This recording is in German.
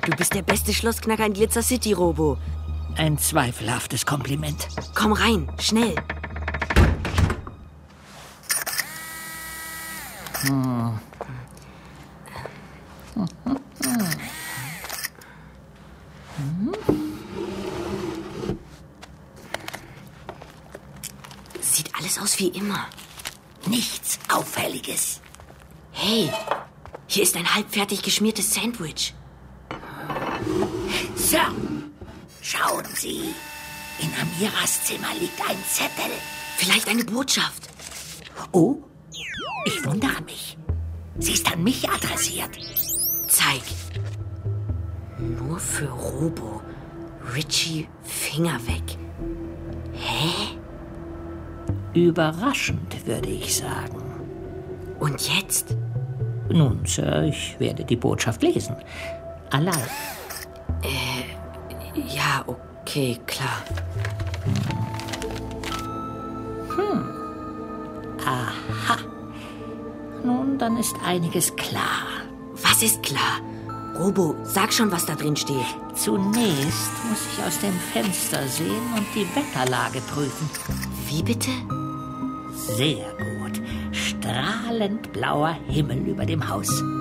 Du bist der beste Schlossknacker in Glitzer City, Robo. Ein zweifelhaftes Kompliment. Komm rein, schnell. Sieht alles aus wie immer. Nichts Auffälliges. Hey, hier ist ein halbfertig geschmiertes Sandwich. So, schauen Sie. In Amiras Zimmer liegt ein Zettel. Vielleicht eine Botschaft. Oh, ich wundere mich. Sie ist an mich adressiert. Zeig. Nur für Robo. Richie, Finger weg. Hä? Überraschend, würde ich sagen. Und jetzt? Nun, Sir, ich werde die Botschaft lesen. Allein. Ja, okay, klar. Aha. Nun, dann ist einiges klar. Was ist klar? Robo, sag schon, was da drin steht. Zunächst muss ich aus dem Fenster sehen und die Wetterlage prüfen. Wie bitte? Sehr gut. Strahlend blauer Himmel über dem Haus.